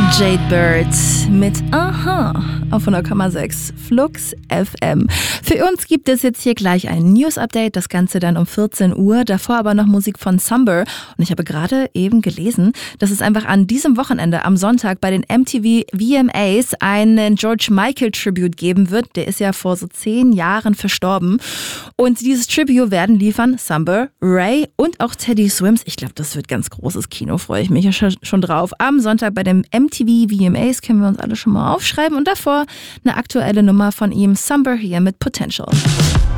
Jade Bird mit Aha auf 100,6 Flux FM. Für uns gibt es jetzt hier gleich ein News-Update, das Ganze dann um 14 Uhr. Davor aber noch Musik von Sumber. Und ich habe gerade eben gelesen, dass es einfach an diesem Wochenende, am Sonntag, bei den MTV VMAs einen George Michael Tribute geben wird. Der ist ja vor so 10 Jahren verstorben. Und dieses Tribute werden liefern Sumber, Ray und auch Teddy Swims. Ich glaube, das wird ganz großes Kino, freue ich mich ja schon drauf. Am Sonntag bei dem MTV VMAs können wir uns alle schon mal aufschreiben. Und davor eine aktuelle Nummer von ihm, Sumber hier mit Potential.